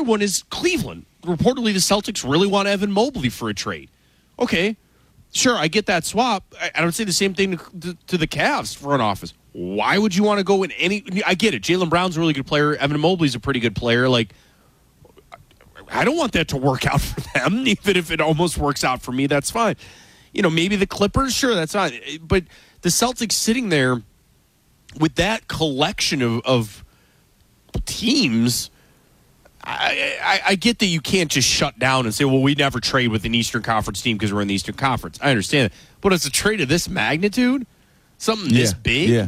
other one is Cleveland. Reportedly, the Celtics really want Evan Mobley for a trade. Okay, sure, I get that swap. I don't say the same thing to the Cavs front office. Why would you want to go in any? I get it. Jaylen Brown's a really good player. Evan Mobley's a pretty good player. Like, I don't want that to work out for them. Even if it almost works out for me, that's fine. Maybe the Clippers, sure, that's fine. But the Celtics sitting there with that collection of teams, I get that you can't just shut down and say, well, we never trade with an Eastern Conference team because we're in the Eastern Conference. I understand it. But it's a trade of this magnitude, something this big,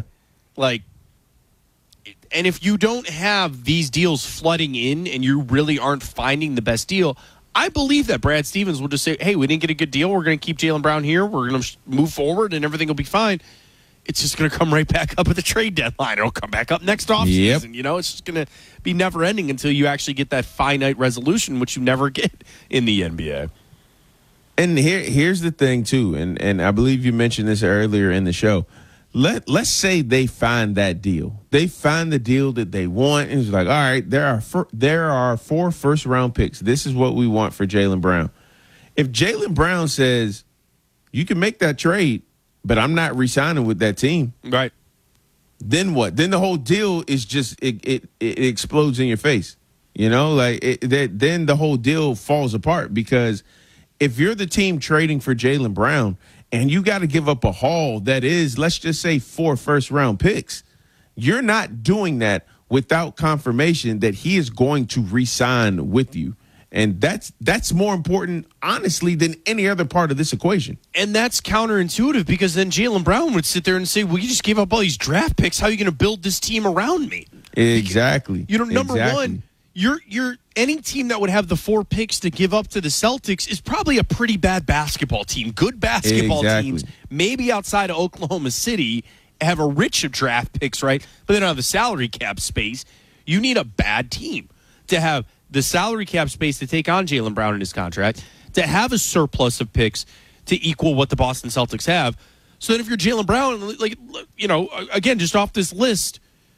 and if you don't have these deals flooding in and you really aren't finding the best deal, I believe that Brad Stevens will just say, hey, we didn't get a good deal. We're going to keep Jaylen Brown here. We're going to move forward, and everything will be fine. It's just going to come right back up at the trade deadline. It'll come back up next offseason. Yep. It's just going to be never-ending until you actually get that finite resolution, which you never get in the NBA. And here's the thing, too, and I believe you mentioned this earlier in the show. Let's say they find that deal. They find the deal that they want, and it's like, all right, there are 4 first-round picks. This is what we want for Jaylen Brown. If Jaylen Brown says, you can make that trade, but I'm not re-signing with that team. Right. Then what? Then the whole deal is just it explodes in your face. Then the whole deal falls apart, because if you're the team trading for Jaylen Brown and you got to give up a haul that is, let's just say, 4 first-round picks, you're not doing that without confirmation that he is going to re-sign with you. And that's more important, honestly, than any other part of this equation. And that's counterintuitive, because then Jaylen Brown would sit there and say, well, you just gave up all these draft picks. How are you going to build this team around me? Exactly. Number one, you're any team that would have the 4 picks to give up to the Celtics is probably a pretty bad basketball team. Good basketball teams, maybe outside of Oklahoma City, have a rich of draft picks, right? But they don't have the salary cap space. You need a bad team to have the salary cap space to take on Jaylen Brown in his contract, to have a surplus of picks to equal what the Boston Celtics have. So that if you're Jaylen Brown, again, just off this list,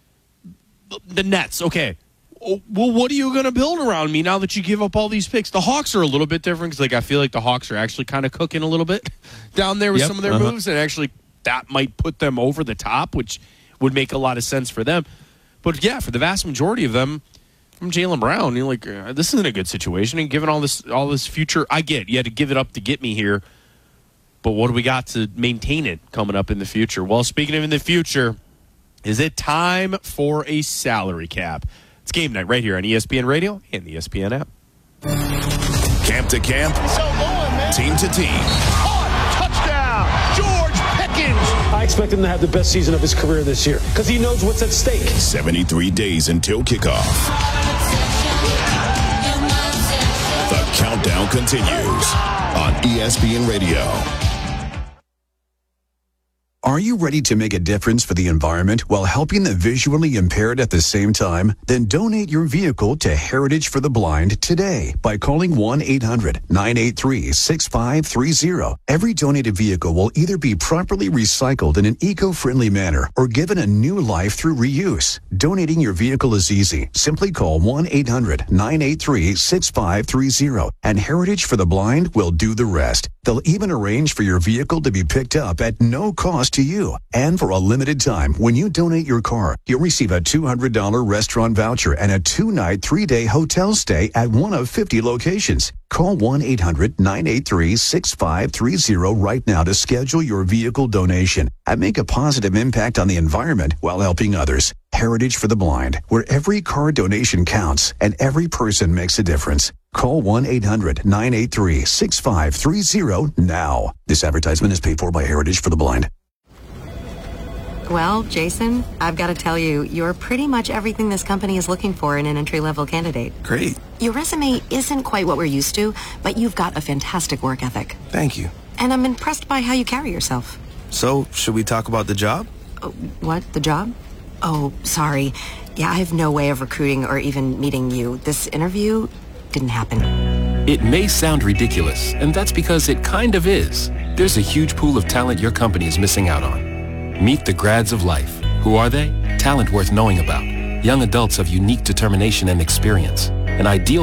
the Nets, okay. Well, what are you going to build around me now that you give up all these picks? The Hawks are a little bit different, because I feel like the Hawks are actually kind of cooking a little bit down there with some of their moves, and actually that might put them over the top, which would make a lot of sense for them. But yeah, for the vast majority of them, from Jaylen Brown, you're like, this isn't a good situation. And given all this future, I get you had to give it up to get me here. But what do we got to maintain it coming up in the future? Well, speaking of in the future, is it time for a salary cap? It's game night right here on ESPN Radio and the ESPN app. Camp to camp, team to team. Touchdown, George Pickens. I expect him to have the best season of his career this year, because he knows what's at stake. 73 days until kickoff. The countdown continues on ESPN Radio. Are you ready to make a difference for the environment while helping the visually impaired at the same time? Then donate your vehicle to Heritage for the Blind today by calling 1-800-983-6530. Every donated vehicle will either be properly recycled in an eco-friendly manner or given a new life through reuse. Donating your vehicle is easy. Simply call 1-800-983-6530 and Heritage for the Blind will do the rest. They'll even arrange for your vehicle to be picked up at no cost to you. And for a limited time, when you donate your car, you'll receive a $200 restaurant voucher and a 2-night, 3-day hotel stay at one of 50 locations. Call 1-800-983-6530 right now to schedule your vehicle donation and make a positive impact on the environment while helping others. Heritage for the Blind, where every car donation counts and every person makes a difference. Call 1-800-983-6530 now. This advertisement is paid for by Heritage for the Blind. Well, Jason, I've got to tell you, you're pretty much everything this company is looking for in an entry-level candidate. Great. Your resume isn't quite what we're used to, but you've got a fantastic work ethic. Thank you. And I'm impressed by how you carry yourself. So, should we talk about the job? What? The job? Oh, sorry. Yeah, I have no way of recruiting or even meeting you. This interview didn't happen. It may sound ridiculous, and that's because it kind of is. There's a huge pool of talent your company is missing out on. Meet the grads of life. Who are they? Talent worth knowing about. Young adults of unique determination and experience. An ideal